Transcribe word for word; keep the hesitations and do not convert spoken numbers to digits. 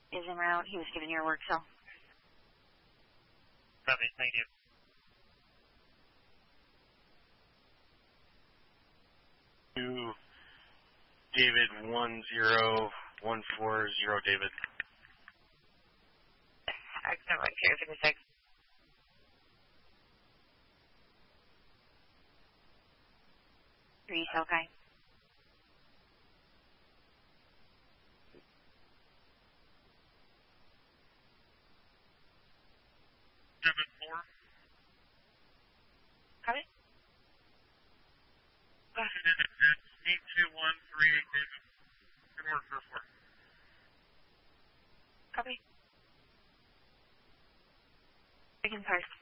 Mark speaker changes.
Speaker 1: is en route. He was given your work cell.
Speaker 2: Copy, thank you. To David one zero one four zero, David.
Speaker 1: Excellent, right here, fifty-six. Three, okay.
Speaker 2: Seven four.
Speaker 1: Copy.
Speaker 2: eight two one three eight, David. Good work, first four.
Speaker 1: Copy. Begin first.